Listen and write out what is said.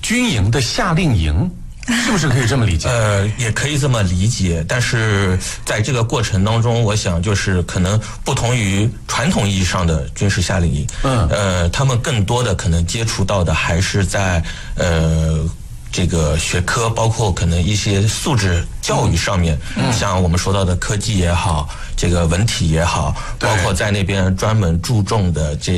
军营的夏令营。是不是可以这么理解？ 也可以这么理解，但是在这个过程当中，我想就是可能不同于传统意义上的军事夏令营，他们更多的可能接触到的还是在这个学科，包括可能一些素质教育上面，像我们说到的科技也好，这个文体也好，包括在那边专门注重的这